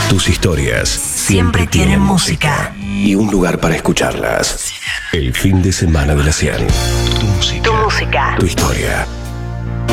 Tus historias siempre tienen música y un lugar para escucharlas. El fin de semana de la 100. Tu música. Tu historia.